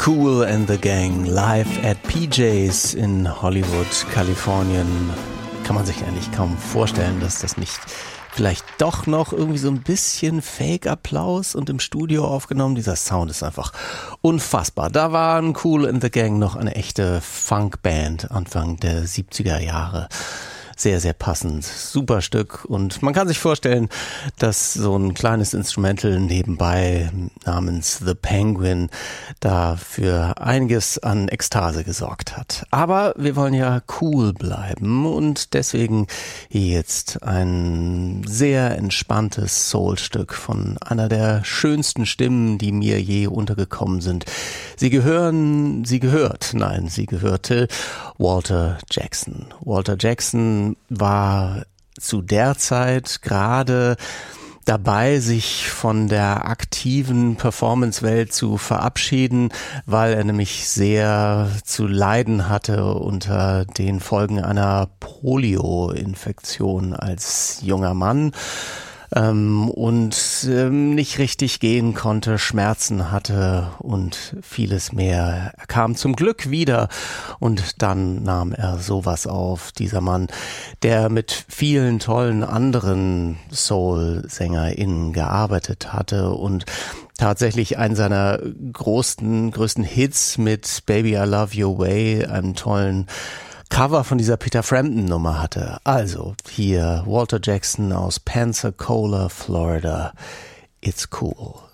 Kool and the Gang live at PJ's in Hollywood, Kalifornien. Kann man sich eigentlich kaum vorstellen, dass das nicht vielleicht doch noch irgendwie so ein bisschen Fake-Applaus und im Studio aufgenommen. Dieser Sound ist einfach unfassbar. Da waren Kool and the Gang noch eine echte Funkband Anfang der 70er Jahre. Sehr, sehr passend. Super Stück. Und man kann sich vorstellen, dass so ein kleines Instrumental nebenbei namens The Penguin da für einiges an Ekstase gesorgt hat. Aber wir wollen ja cool bleiben und deswegen jetzt ein sehr entspanntes Soulstück von einer der schönsten Stimmen, die mir je untergekommen sind. Sie gehörte Walter Jackson. Walter Jackson war zu der Zeit gerade dabei, sich von der aktiven Performance-Welt zu verabschieden, weil er nämlich sehr zu leiden hatte unter den Folgen einer Polio-Infektion als junger Mann. Und nicht richtig gehen konnte, Schmerzen hatte und vieles mehr. Er kam zum Glück wieder und dann nahm er sowas auf, dieser Mann, der mit vielen tollen anderen Soul-SängerInnen gearbeitet hatte und tatsächlich einen seiner größten Hits mit Baby I Love Your Way, einem tollen Cover von dieser Peter Frampton Nummer hatte. Also hier Walter Jackson aus Pensacola, Florida. It's cool.